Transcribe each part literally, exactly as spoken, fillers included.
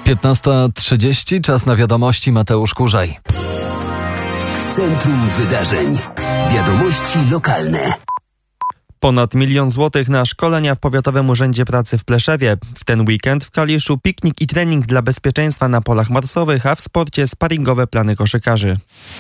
piętnasta trzydzieści, czas na wiadomości, Mateusz Kurzaj. Centrum Wydarzeń. Wiadomości lokalne. Ponad milion złotych na szkolenia w Powiatowym Urzędzie Pracy w Pleszewie. W ten weekend w Kaliszu piknik i trening dla bezpieczeństwa na polach marsowych, a w sporcie sparingowe plany koszykarzy.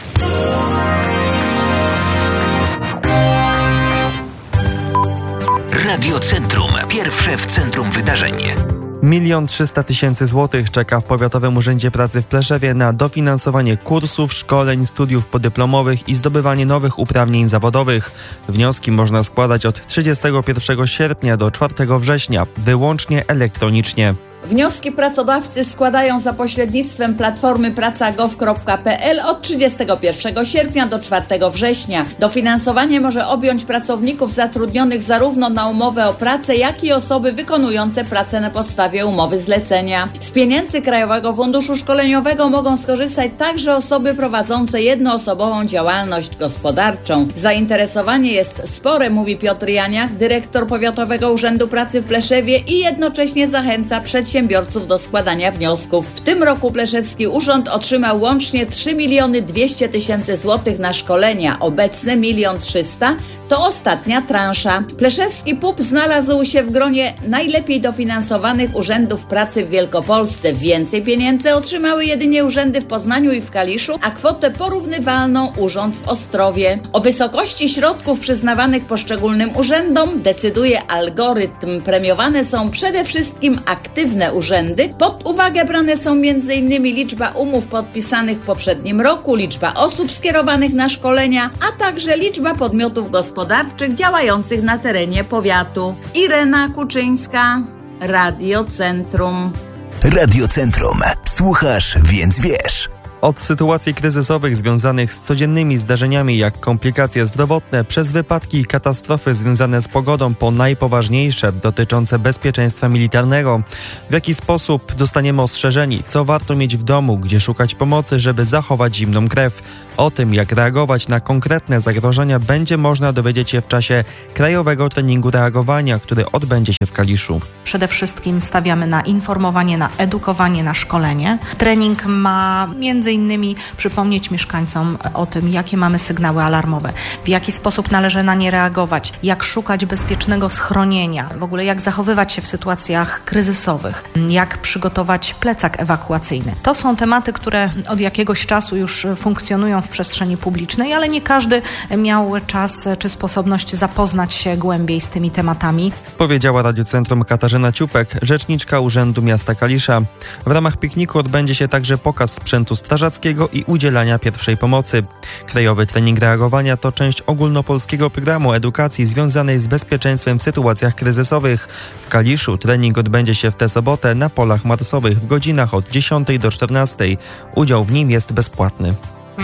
Radio Centrum. Pierwsze w centrum wydarzeń. Milion trzysta tysięcy złotych czeka w Powiatowym Urzędzie Pracy w Pleszewie na dofinansowanie kursów, szkoleń, studiów podyplomowych i zdobywanie nowych uprawnień zawodowych. Wnioski można składać od trzydziestego pierwszego sierpnia do czwartego września, wyłącznie elektronicznie. Wnioski pracodawcy składają za pośrednictwem platformy praca kropka gov kropka pe el od trzydziestego pierwszego sierpnia do czwartego września. Dofinansowanie może objąć pracowników zatrudnionych zarówno na umowę o pracę, jak i osoby wykonujące pracę na podstawie umowy zlecenia. Z pieniędzy Krajowego Funduszu Szkoleniowego mogą skorzystać także osoby prowadzące jednoosobową działalność gospodarczą. Zainteresowanie jest spore, mówi Piotr Janiak, dyrektor Powiatowego Urzędu Pracy w Pleszewie, i jednocześnie zachęca przedsiębiorców przedsiębiorców do składania wniosków. W tym roku Pleszewski Urząd otrzymał łącznie trzy miliony dwieście tysięcy złotych na szkolenia. Obecne milion trzysta to ostatnia transza. Pleszewski P U P znalazł się w gronie najlepiej dofinansowanych urzędów pracy w Wielkopolsce. Więcej pieniędzy otrzymały jedynie urzędy w Poznaniu i w Kaliszu, a kwotę porównywalną urząd w Ostrowie. O wysokości środków przyznawanych poszczególnym urzędom decyduje algorytm. Premiowane są przede wszystkim aktywne urzędy. Pod uwagę brane są między innymi liczba umów podpisanych w poprzednim roku, liczba osób skierowanych na szkolenia, a także liczba podmiotów gospodarczych działających na terenie powiatu. Irena Kuczyńska, Radio Centrum. Radio Centrum. Słuchasz, więc wiesz. Od sytuacji kryzysowych związanych z codziennymi zdarzeniami jak komplikacje zdrowotne, przez wypadki i katastrofy związane z pogodą, po najpoważniejsze dotyczące bezpieczeństwa militarnego. W jaki sposób dostaniemy ostrzeżeni, co warto mieć w domu, gdzie szukać pomocy, żeby zachować zimną krew. O tym, jak reagować na konkretne zagrożenia, będzie można dowiedzieć się w czasie Krajowego Treningu Reagowania, który odbędzie się w Kaliszu. Przede wszystkim stawiamy na informowanie, na edukowanie, na szkolenie. Trening ma między innymi przypomnieć mieszkańcom o tym, jakie mamy sygnały alarmowe, w jaki sposób należy na nie reagować, jak szukać bezpiecznego schronienia, w ogóle jak zachowywać się w sytuacjach kryzysowych, jak przygotować plecak ewakuacyjny. To są tematy, które od jakiegoś czasu już funkcjonują w przestrzeni publicznej, ale nie każdy miał czas czy sposobność zapoznać się głębiej z tymi tematami. Powiedziała Radio Centrum Katarzyna Ciupek, rzeczniczka Urzędu Miasta Kalisza. W ramach pikniku odbędzie się także pokaz sprzętu strażackiego i udzielania pierwszej pomocy. Krajowy Trening Reagowania to część ogólnopolskiego programu edukacji związanej z bezpieczeństwem w sytuacjach kryzysowych. W Kaliszu trening odbędzie się w tę sobotę na polach marsowych w godzinach od dziesiątej do czternastej. Udział w nim jest bezpłatny.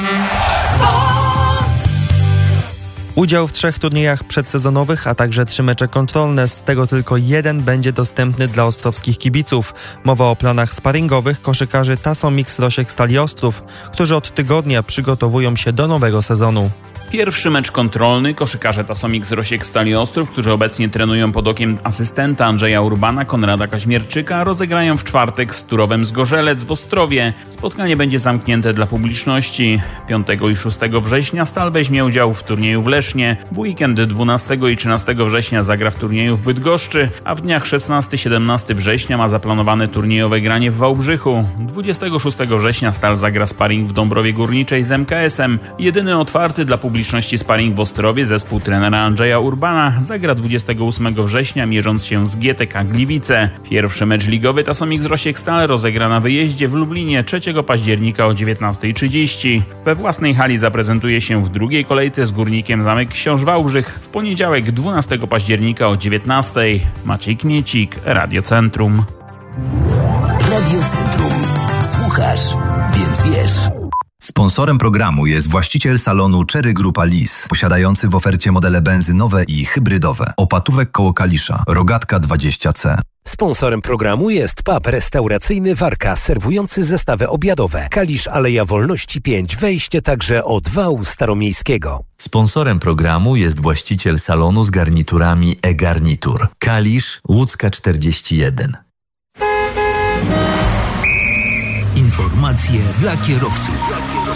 Udział w trzech turniejach przedsezonowych, a także trzy mecze kontrolne, z tego tylko jeden będzie dostępny dla ostrowskich kibiców. Mowa o planach sparingowych koszykarzy Tasomix Rosiek Stali Ostrów, którzy od tygodnia przygotowują się do nowego sezonu. Pierwszy mecz kontrolny koszykarze Tasomix Rosiek Stali Ostrów, którzy obecnie trenują pod okiem asystenta Andrzeja Urbana, Konrada Kaźmierczyka, rozegrają w czwartek z Turowem Zgorzelec w Ostrowie. Spotkanie będzie zamknięte dla publiczności. piątego i szóstego września Stal weźmie udział w turnieju w Lesznie. W weekend dwunastego i trzynastego września zagra w turnieju w Bydgoszczy, a w dniach szesnastego i siedemnastego września ma zaplanowane turniejowe granie w Wałbrzychu. dwudziestego szóstego września Stal zagra sparring w Dąbrowie Górniczej z em ka es em. Jedyny otwarty dla publiczności publiczności sparring w Ostrowie zespół trenera Andrzeja Urbana zagra dwudziestego ósmego września, mierząc się z G T K Gliwice. Pierwszy mecz ligowy Tasomix Rosiek Stal rozegra na wyjeździe w Lublinie trzeciego października o dziewiętnasta trzydzieści. We własnej hali zaprezentuje się w drugiej kolejce z Górnikiem Zamek Książ Wałbrzych w poniedziałek dwunastego października o dziewiętnastej. Maciej Kmiecik, Radio Centrum. Radio Centrum. Słuchasz, więc wiesz. Sponsorem programu jest właściciel salonu Cherry Grupa Lis, posiadający w ofercie modele benzynowe i hybrydowe. Opatówek koło Kalisza, Rogatka dwadzieścia C. Sponsorem programu jest pub restauracyjny Warka, serwujący zestawy obiadowe. Kalisz, Aleja Wolności pięć, wejście także od wału staromiejskiego. Sponsorem programu jest właściciel salonu z garniturami E-Garnitur. Kalisz, Łódzka czterdzieści jeden. Audycje dla kierowców.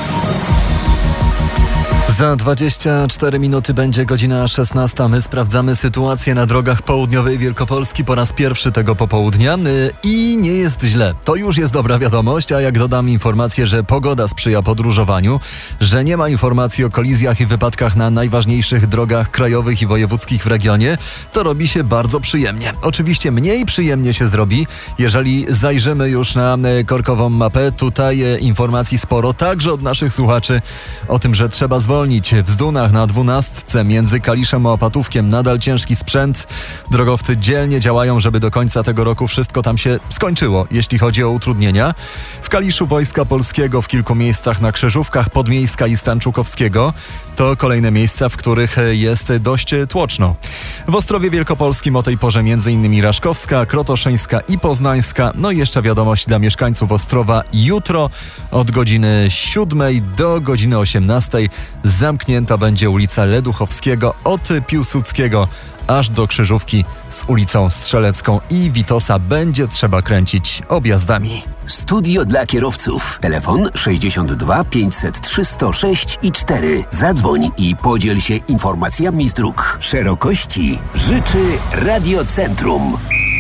Za dwadzieścia cztery minuty będzie godzina szesnasta. My sprawdzamy sytuację na drogach południowej Wielkopolski po raz pierwszy tego popołudnia i nie jest źle. To już jest dobra wiadomość, a jak dodam informację, że pogoda sprzyja podróżowaniu, że nie ma informacji o kolizjach i wypadkach na najważniejszych drogach krajowych i wojewódzkich w regionie, to robi się bardzo przyjemnie. Oczywiście mniej przyjemnie się zrobi, jeżeli zajrzymy już na korkową mapę. Tutaj informacji sporo, także od naszych słuchaczy o tym, że trzeba zwolnić. W Zdunach na dwunastce między Kaliszem a Opatówkiem nadal ciężki sprzęt. Drogowcy dzielnie działają, żeby do końca tego roku wszystko tam się skończyło, jeśli chodzi o utrudnienia. W Kaliszu Wojska Polskiego, w kilku miejscach na krzyżówkach Podmiejska i Stanczukowskiego. To kolejne miejsca, w których jest dość tłoczno. W Ostrowie Wielkopolskim o tej porze m.in. Raszkowska, Krotoszyńska i Poznańska. No i jeszcze wiadomość dla mieszkańców Ostrowa. Jutro od godziny siódmej do godziny osiemnastej zamknięta będzie ulica Leduchowskiego od Piłsudskiego aż do krzyżówki z ulicą Strzelecką i Witosa. Będzie trzeba kręcić objazdami. Studio dla kierowców. Telefon sześćdziesiąt dwa pięćset trzy sto sześć i cztery. Zadzwoń i podziel się informacjami z dróg. Szerokości życzy Radiocentrum.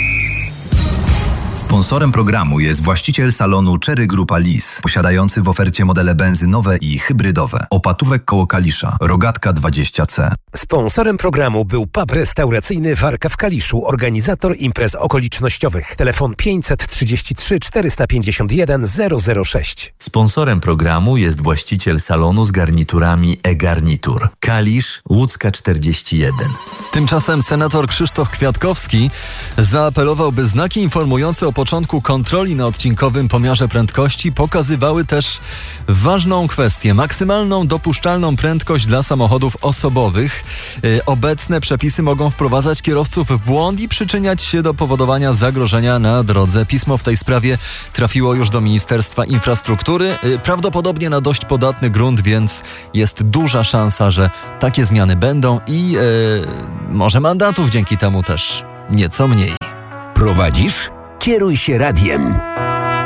Sponsorem programu jest właściciel salonu Cherry Grupa Lis, posiadający w ofercie modele benzynowe i hybrydowe. Opatówek koło Kalisza, Rogatka dwadzieścia C. Sponsorem programu był pub restauracyjny Warka w Kaliszu, organizator imprez okolicznościowych. Telefon pięćset trzydzieści trzy czterysta pięćdziesiąt jeden zero zero sześć. Sponsorem programu jest właściciel salonu z garniturami e-garnitur. Kalisz, Łódzka czterdzieści jeden. Tymczasem senator Krzysztof Kwiatkowski zaapelował, by znaki informujące o początku kontroli na odcinkowym pomiarze prędkości pokazywały też ważną kwestię. Maksymalną dopuszczalną prędkość dla samochodów osobowych. Obecne przepisy mogą wprowadzać kierowców w błąd i przyczyniać się do powodowania zagrożenia na drodze. Pismo w tej sprawie trafiło już do Ministerstwa Infrastruktury. Prawdopodobnie na dość podatny grunt, więc jest duża szansa, że takie zmiany będą i e, może mandatów dzięki temu też nieco mniej. Prowadzisz? Kieruj się radiem.